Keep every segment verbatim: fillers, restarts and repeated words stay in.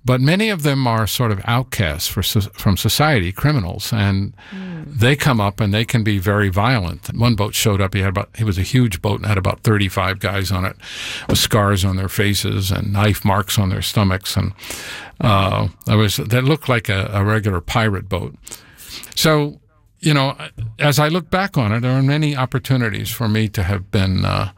But many of them are sort of outcasts for, from society, criminals, and mm. they come up and they can be very violent. One boat showed up, he had about, it was a huge boat and had about thirty-five guys on it with scars on their faces and knife marks on their stomachs, and uh, that was that looked like a, a regular pirate boat. So, you know, as I look back on it, there are many opportunities for me to have been uh,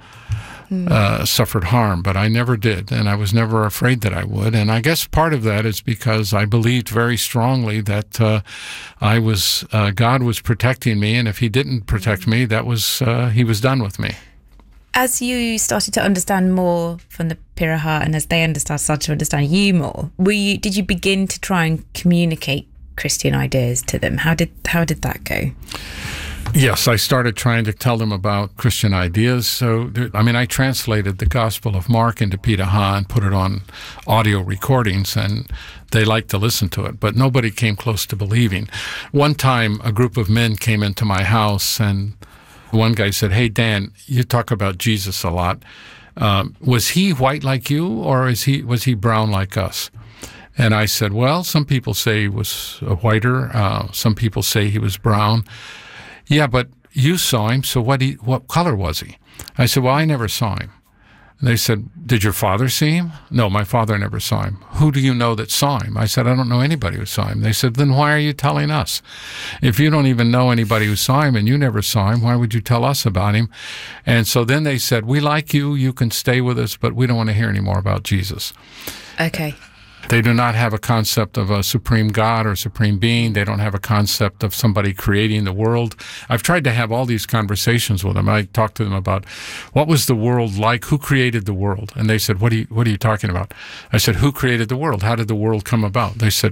Uh, suffered harm, but I never did, and I was never afraid that I would. And I guess part of that is because I believed very strongly that uh, I was uh, God was protecting me, and if He didn't protect me, that was uh, He was done with me. As you started to understand more from the Pirahã, and as they understand, started to understand you more, were you? Did you begin to try and communicate Christian ideas to them? How did how did that go? Yes, I started trying to tell them about Christian ideas. So, I mean, I translated the Gospel of Mark into Pirahã and put it on audio recordings, and they liked to listen to it, but nobody came close to believing. One time, a group of men came into my house, and one guy said, "Hey, Dan, you talk about Jesus a lot. Um, was he white like you, or is he was he brown like us?" And I said, "Well, some people say he was a whiter. Uh, some people say he was brown." "Yeah, but you saw him, so what he, what color was he?" I said, "Well, I never saw him." And they said, "Did your father see him?" "No, my father never saw him." "Who do you know that saw him?" I said, "I don't know anybody who saw him." They said, "Then why are you telling us? If you don't even know anybody who saw him and you never saw him, why would you tell us about him?" And so then they said, "We like you, you can stay with us, but we don't want to hear any more about Jesus." Okay. They do not have a concept of a supreme God or supreme being. They don't have a concept of somebody creating the world. I've tried to have all these conversations with them. I talked to them about what was the world like, who created the world? And they said, what are you, what are you talking about? I said, who created the world? How did the world come about? They said,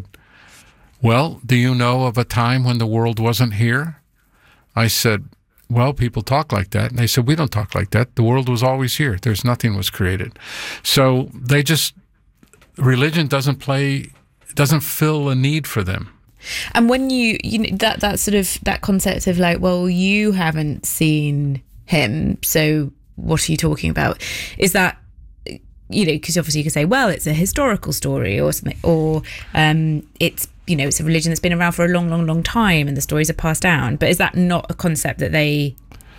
well, do you know of a time when the world wasn't here? I said, well, people talk like that. And they said, we don't talk like that. The world was always here. There's nothing was created. So they just... religion doesn't play, doesn't fill a need for them. And when you, you know, that, that sort of, that concept of like, well, you haven't seen him, so what are you talking about? Is that, you know, because obviously you can say, well, it's a historical story or something, or um, it's, you know, it's a religion that's been around for a long, long, long time and the stories are passed down. But is that not a concept that they...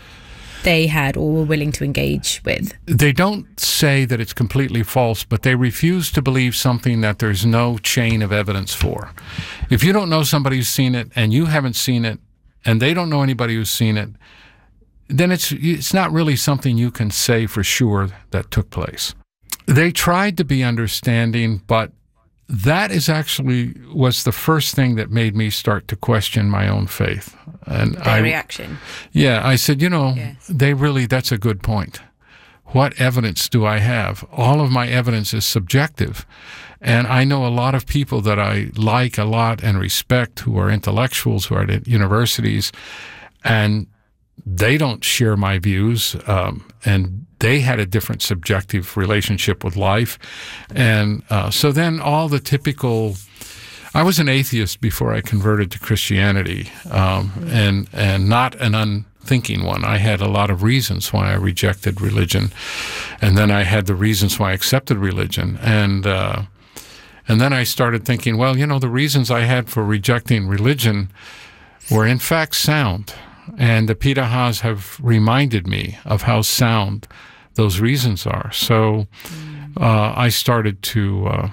they had or were willing to engage with? They don't say that it's completely false, but they refuse to believe something that there's no chain of evidence for. If you don't know somebody who's seen it and you haven't seen it and they don't know anybody who's seen it, then it's it's not really something you can say for sure that took place. They tried to be understanding, but that is actually was the first thing that made me start to question my own faith. And Their I, reaction. Yeah, I said, you know, yes. they really, that's a good point. What evidence do I have? All of my evidence is subjective. And I know a lot of people that I like a lot and respect who are intellectuals, who are at universities, and they don't share my views. Um, and they had a different subjective relationship with life. And uh, so then all the typical... I was an atheist before I converted to Christianity, um, and and not an unthinking one. I had a lot of reasons why I rejected religion, and then I had the reasons why I accepted religion. And uh, and then I started thinking, well, you know, the reasons I had for rejecting religion were in fact sound. And the Pirahãs have reminded me of how sound those reasons are. So uh, I started to... Uh,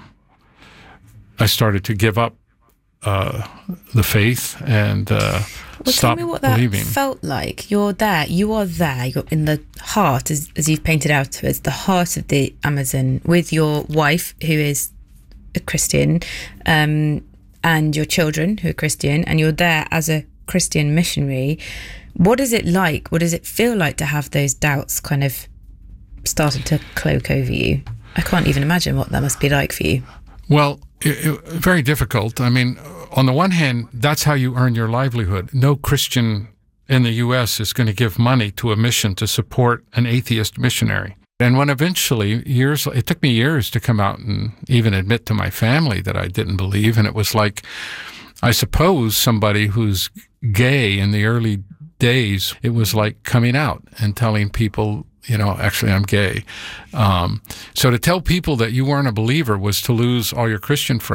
I started to give up uh, the faith and uh, well, stop tell me what that believing. Felt like. You're there. You are there. You're in the heart, as, as you've painted out as the heart of the Amazon, with your wife, who is a Christian, um, and your children, who are Christian, and you're there as a Christian missionary. What is it like? What does it feel like to have those doubts kind of started to cloak over you? I can't even imagine what that must be like for you. Well, it, it, very difficult. I mean, on the one hand, that's how you earn your livelihood. No Christian in the U S is going to give money to a mission to support an atheist missionary. And when eventually, years, it took me years to come out and even admit to my family that I didn't believe. And it was like, I suppose somebody who's gay in the early days, it was like coming out and telling people, you know, actually I'm gay. Um, so to tell people that you weren't a believer was to lose all your Christian friends.